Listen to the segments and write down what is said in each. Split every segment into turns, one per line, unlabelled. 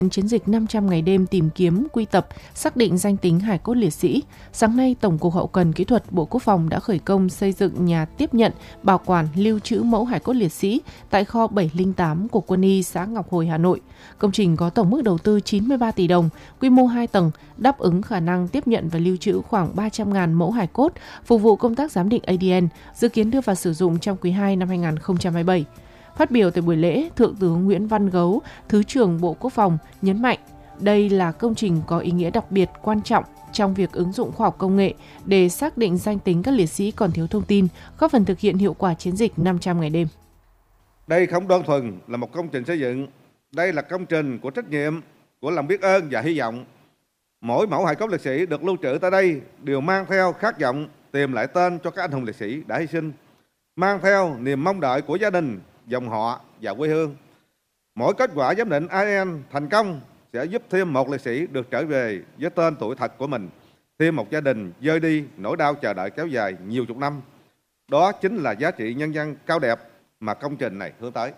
Chiến dịch 500 ngày đêm tìm kiếm, quy tập, xác định danh tính hài cốt liệt sĩ. Sáng nay, Tổng cục Hậu cần Kỹ thuật Bộ Quốc phòng đã khởi công xây dựng nhà tiếp nhận, bảo quản, lưu trữ mẫu hài cốt liệt sĩ tại kho 708 của Quân y xã Ngọc Hồi, Hà Nội. Công trình có tổng mức đầu tư 93 tỷ đồng, quy mô 2 tầng, đáp ứng khả năng tiếp nhận và lưu trữ khoảng 300.000 mẫu hài cốt, phục vụ công tác giám định ADN, dự kiến đưa vào sử dụng trong quý 2 năm 2027. Phát biểu tại buổi lễ, Thượng tướng Nguyễn Văn Gấu, Thứ trưởng Bộ Quốc phòng nhấn mạnh đây là công trình có ý nghĩa đặc biệt quan trọng trong việc ứng dụng khoa học công nghệ để xác định danh tính các liệt sĩ còn thiếu thông tin, góp phần thực hiện hiệu quả chiến dịch 500 ngày đêm.
Đây không đơn thuần là một công trình xây dựng, đây là công trình của trách nhiệm, của lòng biết ơn và hy vọng. Mỗi mẫu hài cốt liệt sĩ được lưu trữ tại đây đều mang theo khát vọng tìm lại tên cho các anh hùng liệt sĩ đã hy sinh, mang theo niềm mong đợi của gia đình, dòng họ và quê hương. Mỗi kết quả giám định ADN thành công sẽ giúp thêm một liệt sĩ được trở về với tên tuổi thật của mình, thêm một gia đình vơi đi nỗi đau chờ đợi kéo dài nhiều chục năm. Đó chính là giá trị nhân văn cao đẹp mà công trình này hướng tới.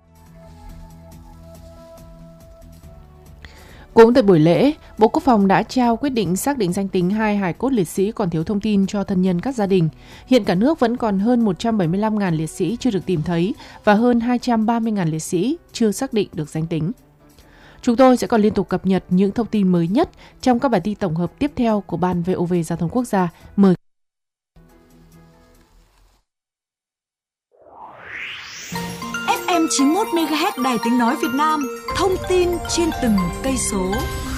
Cũng tại buổi lễ, Bộ Quốc phòng đã trao quyết định xác định danh tính 2 hài cốt liệt sĩ còn thiếu thông tin cho thân nhân các gia đình. Hiện cả nước vẫn còn hơn 175.000 liệt sĩ chưa được tìm thấy và hơn 230.000 liệt sĩ chưa xác định được danh tính. Chúng tôi sẽ còn liên tục cập nhật những thông tin mới nhất trong các bản tin tổng hợp tiếp theo của Ban VOV Giao thông Quốc gia. Mời
FM 91 MHz Đài Tiếng nói Việt Nam, thông tin trên từng cây số.